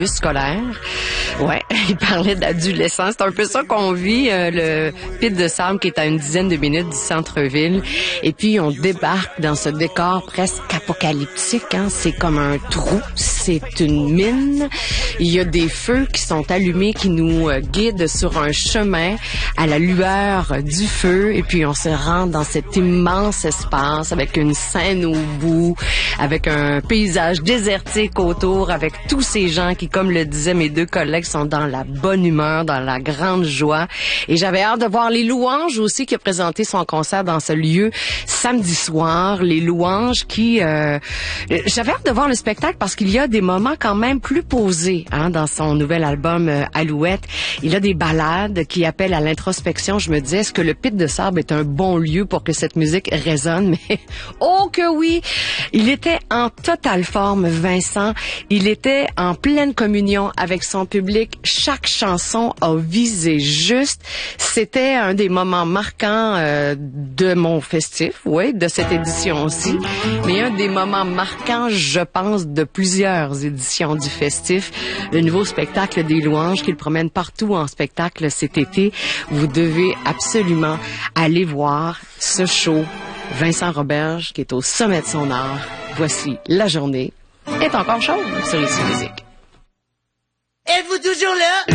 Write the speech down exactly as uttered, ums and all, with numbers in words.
scolaire. Ouais, il parlait d'adolescence. C'est un peu ça qu'on vit, euh, le Pit de Sable qui est à une dizaine de minutes du centre-ville. Et puis, on débarque dans ce décor presque apocalyptique. Hein. C'est comme un trou, c'est une mine. Il y a des feux qui sont allumés, qui nous euh, guident sur un chemin à la lueur du feu. Et puis, on se rend dans cet immense espace avec une scène au bout, avec un paysage désertique autour, avec tous ces gens qui, comme le disaient mes deux collègues, sont dans la bonne humeur, dans la grande joie. Et j'avais hâte de voir Les Louanges aussi, qui a présenté son concert dans ce lieu samedi soir. Les Louanges qui... Euh, j'avais hâte de voir le spectacle parce qu'il y a des moments quand même plus posés hein, dans son nouvel album euh, Alouette. Il a des ballades qui appellent à l'introspection. Je me disais, est-ce que le Pit de Sable est un bon lieu pour que cette musique résonne? Mais oh que oui! Il était en totale forme, Vincent. Il était en pleine communion avec son public. Chaque chanson a visé juste. C'était un des moments marquants euh, de mon festif, oui, de cette édition aussi. Mais un des moments marquants, je pense, de plusieurs éditions du festif. Le nouveau spectacle des Louanges qu'il promène partout en spectacle cet été. Vous devez absolument aller voir ce show. Vincent Roberge, qui est au sommet de son art. Voici La Journée est encore chaude sur Ici Musique. Êtes-vous toujours là?